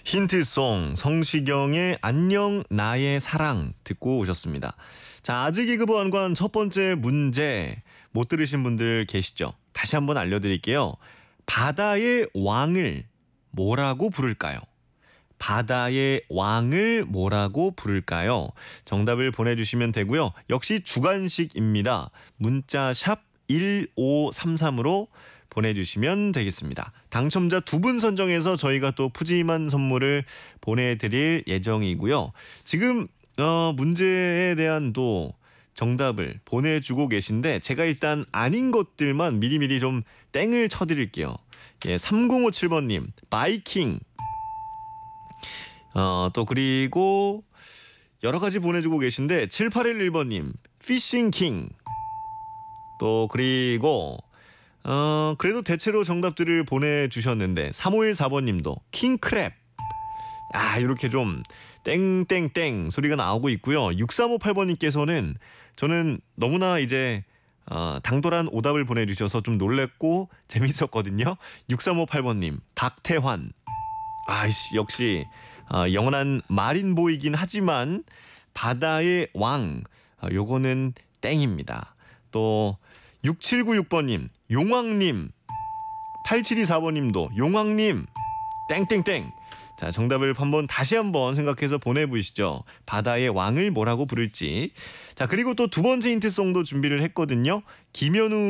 힌트송 성시경의 안녕 나의 사랑 듣고 오셨습니다. 자, 아직 이급 완관 첫 번째 문제 못 들으신 분들 계시죠? 다시 한번 알려드릴게요. 바다의 왕을 뭐라고 부를까요? 바다의 왕을 뭐라고 부를까요? 정답을 보내주시면 되고요. 역시 주간식입니다. 문자 샵 1533으로 보내주시면 되겠습니다. 당첨자 2분 선정해서 저희가 또 푸짐한 선물을 보내드릴 예정이고요. 지금 문제에 대한 또 정답을 보내주고 계신데 제가 일단 아닌 것들만 미리미리 좀 땡을 쳐드릴게요. 예, 3057번님 바이킹, 또 그리고 여러 가지 보내주고 계신데 7811번님 피싱킹, 또 그리고 그래도 대체로 정답들을 보내주셨는데 3514번님도 킹크랩. 이렇게 좀 땡땡땡 소리가 나오고 있고요. 6358번님께서는 저는 너무나 이제 당돌한 오답을 보내주셔서 좀 놀랬고 재밌었거든요. 6358번님 박태환. 역시 영원한 마린보이긴 하지만 바다의 왕, 요거는 땡입니다. 또 6796번님 용왕님, 8724번님도 용왕님 땡땡땡. 자, 정답을 다시 한번 생각해서 보내보시죠. 바다의 왕을 뭐라고 부를지. 자, 그리고 또 두 번째 힌트송도 준비를 했거든요. 김현우